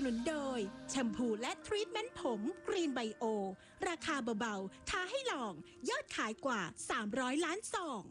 นุนโดยแชมพูและทรีทเมนต์ผมกรีนไบโอราคาเบาๆท้าให้ลองยอดขายกว่า300 ล้านซอง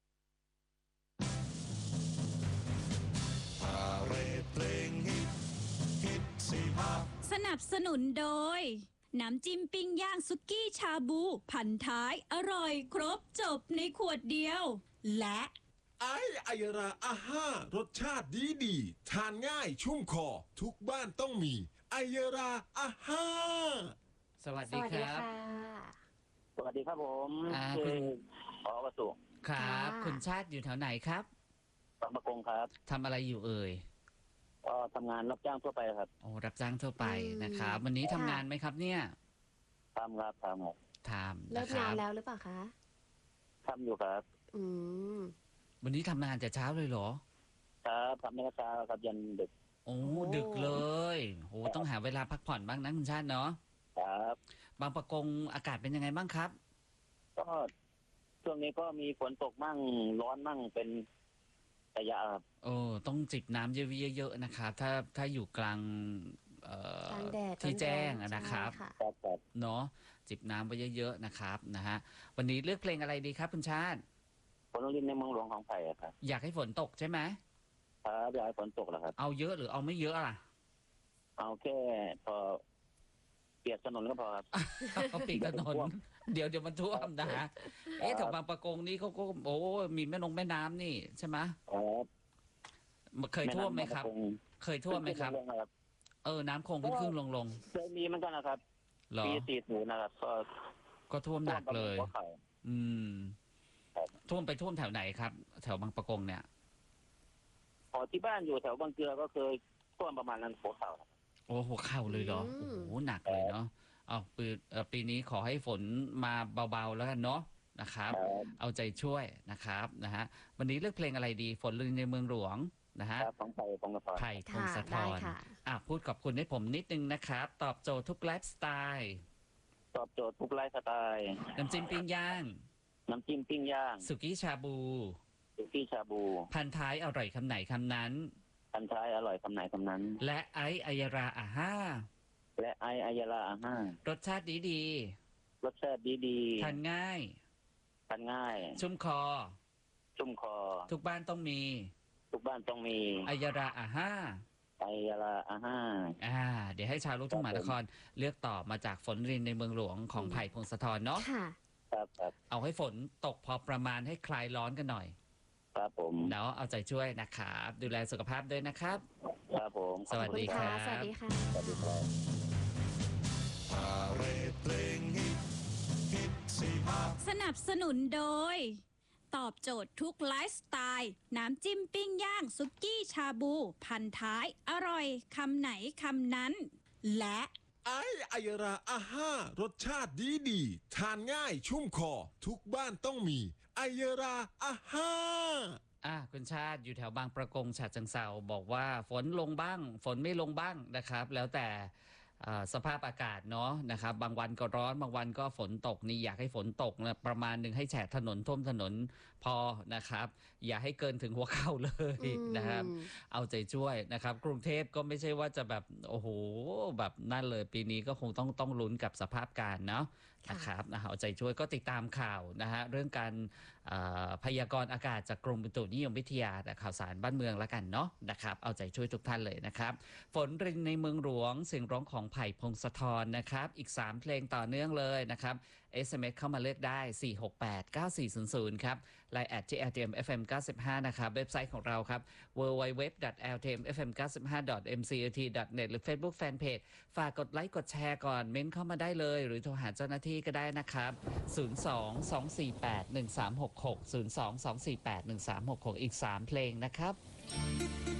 เพลงฮิตสนับสนุนโดยน้ำจิ้มปิ้งย่างสุกี้ชาบูพันท้ายอร่อยครบจบในขวดเดียวและไอยราอาห้ารสชาติดีทานง่ายชุ่มคอทุกบ้านต้องมีไอยราอาห้าสวัสดีครับสวัสดีครับผมคุณวสุครับคุณชาติอยู่แถวไหนครับบางประกงครับทำอะไรอยู่เอ่ยก็ทำงานรับจ้างทั่วไปครับโอ้รับจ้างทั่วไปนะครับวันนี้ทำงานไหมครับเนี่ยทำครับทำเลิกงานแล้วหรือเปล่าคะทำอยู่ครับวันนี้ทำงานแต่เช้าเลยเหรอครับทำในเช้าครับยันดึกโอ้ดึกเลยโอ้ต้องหาเวลาพักผ่อนบ้างนะคุณชาติเนาะครับบางประกงอากาศเป็นยังไงบ้างครับก็ช่วงนี้ก็มีฝนตกมั่งร้อนมั่งเป็นระยะครับต้องจิบน้ำเยอะๆนะครับถ้าอยู่กลางแดดที่แจ้งนะครับเนาะจิบน้ำไปเยอะๆนะครับนะฮะวันนี้เลือกเพลงอะไรดีครับคุณชาติฝนรินในเมืองหลวงของไผ่ครับอยากให้ฝนตกใช่ไหมครับอยากให้ฝนตกแล้วครับเอาเยอะหรือเอาไม่เยอะล่ะเอาแค่พอเปียกถนนก็พอครับเขาปีกถนนเดี๋ยวมันท่วมนะฮะแถวบางปะกงนี่เขาก็มีแม่น้ำนี่ใช่ไหมเคยท่วมไหมครับเคยท่วมไหมครับน้ำคงขึ้นลงเคยมีเหมือนกันนะครับปี40นะครับก็ท่วมหนักเลยท่วมแถวไหนครับแถวบางปะกงเนี่ยที่บ้านอยู่แถวบางเกลือก็เคยท่วมประมาณนั้นหัวเข่าหัวเข่าเลยเหรอโอ้โหหนักเลยเนาะปีนี้ขอให้ฝนมาเบาๆแล้วกันเนาะนะครับเอาใจช่วยนะครับนะฮะวันนี้เลือกเพลงอะไรดีฝนรินในเมืองหลวงนะฮะของไผ่พงศธรไผ่พงศธรพูดขอบคุณให้ผมนิดนึงนะครับตอบโจทย์ทุกไลฟ์สไตล์ตอบโจทย์ทุกไลฟ์สไตล์น้ำจิ้มปิ้งย่างสุกี้ชาบูพันท้ายอร่อยคำไหนคำนั้นพันท้ายอร่อยคำไหนคำนั้นและไอายราอาห้ารสชาติดีทานง่ายชุ่มคอทุกบ้านต้องมีไอยราอาห้าเดี๋ยวให้ชาวลูกทุ่งมหานครเลือกตอบมาจากฝนรินในเมืองหลวงของไผ่พงศธรเนาะเอาให้ฝนตกพอประมาณให้คลายร้อนกันหน่อยครับผมแล้วเอาใจช่วยนะครับดูแลสุขภาพด้วยนะครับครับผมสวัสดีครับสวัสดีค่ะสนับสนุนโดยตอบโจทย์ทุกไลฟ์สไตล์น้ำจิ้มปิ้งย่างสุกี้ชาบูพันท้ายอร่อยคำไหนคำนั้นและไอยราอาห้ารสชาติดีทานง่ายชุ่มคอทุกบ้านต้องมีไอยราอาห้าคุณชาติอยู่แถวบางประกงฉะเชิงเทราบอกว่าฝนลงบ้างฝนไม่ลงบ้างนะครับแล้วแต่สภาพอากาศเนาะนะครับบางวันก็ร้อนบางวันก็ฝนตกนี่อยากให้ฝนตกนะประมาณหนึ่งให้แฉะถนนท่วมถนนพอนะครับอย่าให้เกินถึงหัวเข่าเลยนะครับเอาใจช่วยนะครับกรุงเทพก็ไม่ใช่ว่าจะแบบโอ้โหแบบนั่นเลยปีนี้ก็คงต้องลุ้นกับสภาพการเนาะนะครับเอาใจช่วยก็ติดตามข่าวนะฮะเรื่องการพยากรณ์อากาศจากกรมอุตุนิยมวิทยาแต่ข่าวสารบ้านเมืองแล้วกันเนาะนะครับเอาใจช่วยทุกท่านเลยนะครับฝนรินในเมืองหลวงเสียงร้องของไผ่พงศธรนะครับอีก3เพลงต่อเนื่องเลยนะครับ SMS เข้ามาเลือกได้ 4689400 ครับ Line @LTM-FM 95 นะครับเว็บไซต์ของเราครับ www.ltmfm95.mct.net หรือ Facebook Fanpage ฝากกดไลค์กดแชร์ก่อนเม้นเข้ามาได้เลยหรือโทรหาเจ้าหน้าที่ก็ได้นะครับ 02-248-1366 02-248-1366 อีก3เพลงนะครับ